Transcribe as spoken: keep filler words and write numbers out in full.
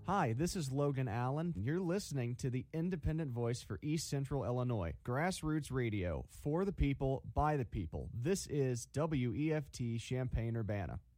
Hi, this is Logan Allen. You're listening to the independent voice for East Central Illinois, Grassroots Radio, for the people, by the people. This is W E F T Champaign-Urbana.